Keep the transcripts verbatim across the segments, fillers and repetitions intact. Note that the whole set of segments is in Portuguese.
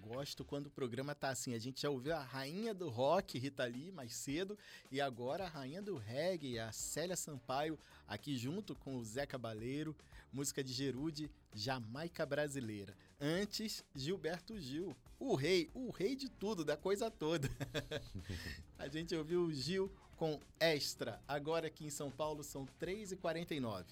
gosto quando o programa tá assim. A gente já ouviu a rainha do rock, Rita Lee, mais cedo, e agora a rainha do reggae, a Célia Sampaio, aqui junto com o Zé Cabaleiro, música de Gerúde, Jamaica Brasileira. Antes, Gilberto Gil, o rei, o rei de tudo, da coisa toda. A gente ouviu o Gil com Extra. Agora aqui em São Paulo são três e quarenta e nove.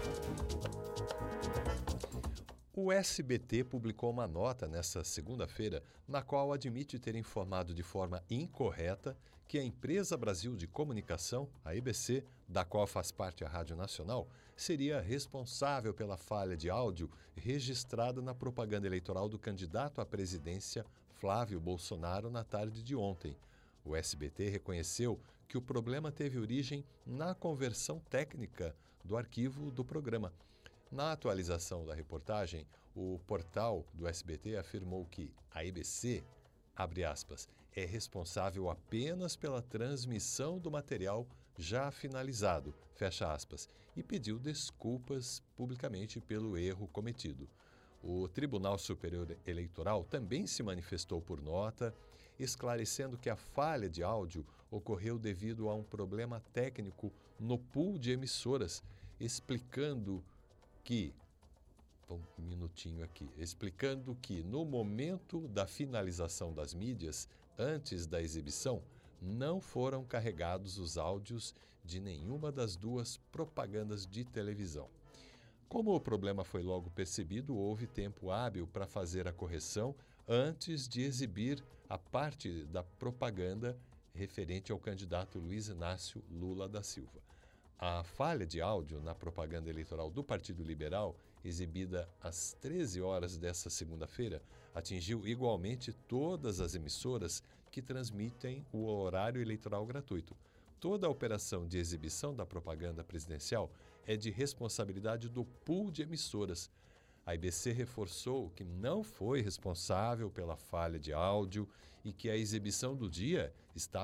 O S B T publicou uma nota nesta segunda-feira na qual admite ter informado de forma incorreta que a Empresa Brasil de Comunicação, a E B C, da qual faz parte a Rádio Nacional, seria responsável pela falha de áudio registrada na propaganda eleitoral do candidato à presidência Flávio Bolsonaro na tarde de ontem. O S B T reconheceu que o problema teve origem na conversão técnica do arquivo do programa. Na atualização da reportagem, o portal do S B T afirmou que a E B C, abre aspas, é responsável apenas pela transmissão do material já finalizado, fecha aspas, e pediu desculpas publicamente pelo erro cometido. O Tribunal Superior Eleitoral também se manifestou por nota, esclarecendo que a falha de áudio ocorreu devido a um problema técnico no pool de emissoras, explicando que, um minutinho aqui, explicando que no momento da finalização das mídias, antes da exibição, não foram carregados os áudios de nenhuma das duas propagandas de televisão. Como o problema foi logo percebido, houve tempo hábil para fazer a correção antes de exibir a parte da propaganda referente ao candidato Luiz Inácio Lula da Silva. A falha de áudio na propaganda eleitoral do Partido Liberal, exibida às treze horas desta segunda-feira, atingiu igualmente todas as emissoras que transmitem o horário eleitoral gratuito. Toda a operação de exibição da propaganda presidencial é de responsabilidade do pool de emissoras. A I B C reforçou que não foi responsável pela falha de áudio e que a exibição do dia está